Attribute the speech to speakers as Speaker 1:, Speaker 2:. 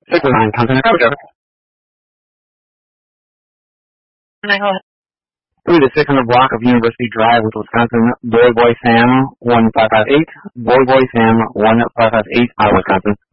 Speaker 1: 609 Content Exposure. Through the 600 block of University Drive with Wisconsin, Boy Sam 1558, Boy Sam 1558 out of Wisconsin.